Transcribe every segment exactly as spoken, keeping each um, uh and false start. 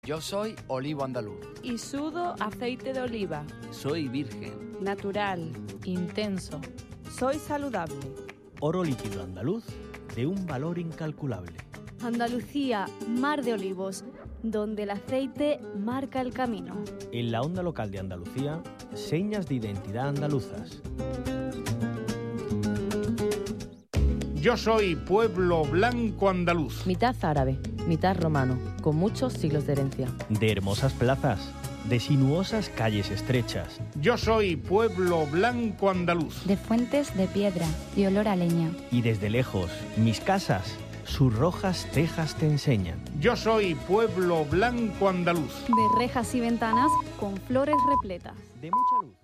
Yo soy olivo andaluz. Y sudo aceite de oliva. Soy virgen. Natural. Intenso. Soy saludable. Oro líquido andaluz de un valor incalculable. Andalucía, mar de olivos, donde el aceite marca el camino. En la onda local de Andalucía, señas de identidad andaluzas. Yo soy pueblo blanco andaluz. Mitad árabe, mitad romano, con muchos siglos de herencia. De hermosas plazas, de sinuosas calles estrechas. Yo soy pueblo blanco andaluz. De fuentes de piedra y olor a leña. Y desde lejos, mis casas, sus rojas tejas te enseñan. Yo soy pueblo blanco andaluz. De rejas y ventanas con flores repletas. De mucha luz.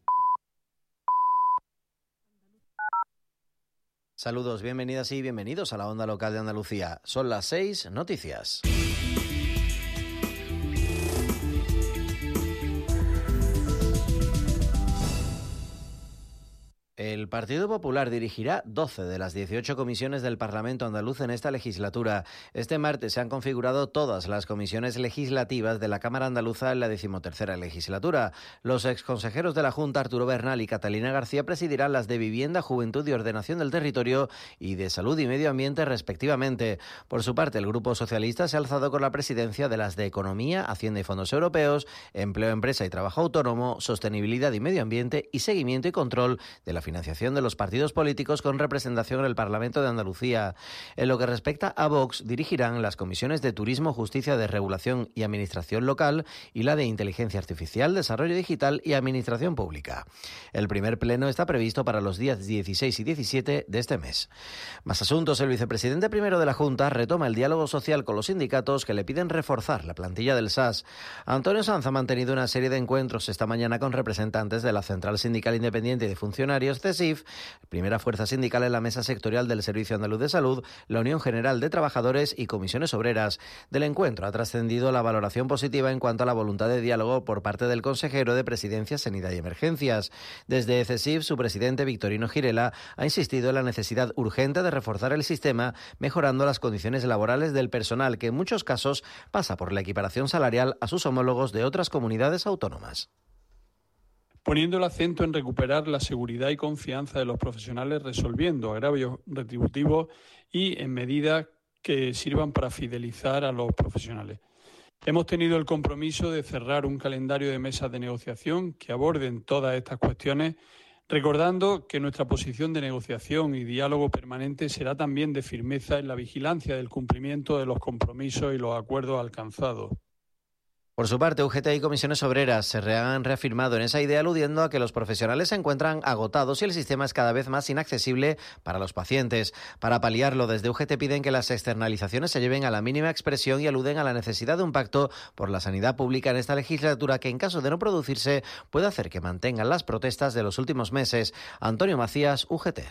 Saludos, bienvenidas y bienvenidos a la onda local de Andalucía. Son las seis, noticias. El Partido Popular dirigirá doce de las dieciocho comisiones del Parlamento andaluz en esta legislatura. Este martes se han configurado todas las comisiones legislativas de la Cámara Andaluza en la decimotercera legislatura. Los exconsejeros de la Junta, Arturo Bernal y Catalina García, presidirán las de Vivienda, Juventud y Ordenación del Territorio y de Salud y Medio Ambiente, respectivamente. Por su parte, el Grupo Socialista se ha alzado con la presidencia de las de Economía, Hacienda y Fondos Europeos, Empleo, Empresa y Trabajo Autónomo, Sostenibilidad y Medio Ambiente y Seguimiento y Control de la financiación de los partidos políticos con representación en el Parlamento de Andalucía. En lo que respecta a Vox, dirigirán las comisiones de Turismo, Justicia, de Regulación y Administración Local y la de Inteligencia Artificial, Desarrollo Digital y Administración Pública. El primer pleno está previsto para los días dieciséis y diecisiete de este mes. Más asuntos. El vicepresidente primero de la Junta retoma el diálogo social con los sindicatos que le piden reforzar la plantilla del S A S. Antonio Sanz ha mantenido una serie de encuentros esta mañana con representantes de la Central Sindical Independiente y de Funcionarios, C S I F, primera fuerza sindical en la mesa sectorial del Servicio Andaluz de Salud, la Unión General de Trabajadores y Comisiones Obreras. Del encuentro ha trascendido la valoración positiva en cuanto a la voluntad de diálogo por parte del consejero de Presidencia, Sanidad y Emergencias. Desde C S I F, su presidente, Victorino Girela, ha insistido en la necesidad urgente de reforzar el sistema, mejorando las condiciones laborales del personal, que en muchos casos pasa por la equiparación salarial a sus homólogos de otras comunidades autónomas. Poniendo el acento en recuperar la seguridad y confianza de los profesionales, resolviendo agravios retributivos y en medidas que sirvan para fidelizar a los profesionales. Hemos tenido el compromiso de cerrar un calendario de mesas de negociación que aborden todas estas cuestiones, recordando que nuestra posición de negociación y diálogo permanente será también de firmeza en la vigilancia del cumplimiento de los compromisos y los acuerdos alcanzados. Por su parte, U G T y Comisiones Obreras se han reafirmado en esa idea, aludiendo a que los profesionales se encuentran agotados y el sistema es cada vez más inaccesible para los pacientes. Para paliarlo, desde U G T piden que las externalizaciones se lleven a la mínima expresión y aluden a la necesidad de un pacto por la sanidad pública en esta legislatura que, en caso de no producirse, puede hacer que mantengan las protestas de los últimos meses. Antonio Macías, U G T.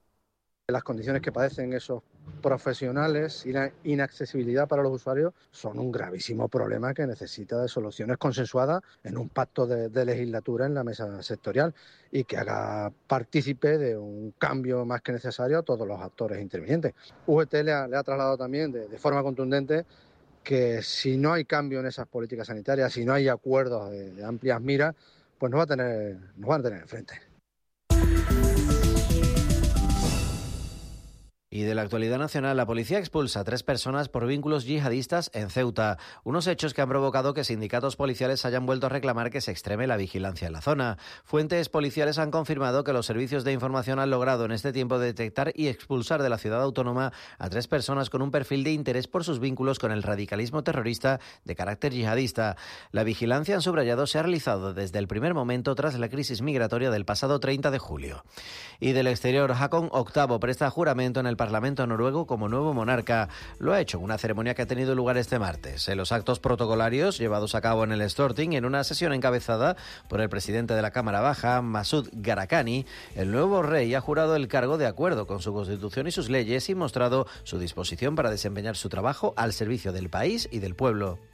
Las condiciones que padecen esos profesionales y la inaccesibilidad para los usuarios son un gravísimo problema que necesita de soluciones consensuadas en un pacto de, de legislatura en la mesa sectorial y que haga partícipe de un cambio más que necesario a todos los actores intervinientes. U G T le ha, le ha trasladado también de, de forma contundente que si no hay cambio en esas políticas sanitarias, si no hay acuerdos de, de amplias miras, pues nos, va a tener, nos van a tener enfrente. Y de la actualidad nacional, la policía expulsa a tres personas por vínculos yihadistas en Ceuta. Unos hechos que han provocado que sindicatos policiales hayan vuelto a reclamar que se extreme la vigilancia en la zona. Fuentes policiales han confirmado que los servicios de información han logrado en este tiempo detectar y expulsar de la ciudad autónoma a tres personas con un perfil de interés por sus vínculos con el radicalismo terrorista de carácter yihadista. La vigilancia, han subrayado, se ha realizado desde el primer momento tras la crisis migratoria del pasado treinta de julio. Y del exterior, Haakon octavo presta juramento en el Parlamento noruego como nuevo monarca. Lo ha hecho en una ceremonia que ha tenido lugar este martes. En los actos protocolarios llevados a cabo en el Storting, en una sesión encabezada por el presidente de la Cámara Baja, Masud Gharahkhani, el nuevo rey ha jurado el cargo de acuerdo con su constitución y sus leyes y mostrado su disposición para desempeñar su trabajo al servicio del país y del pueblo.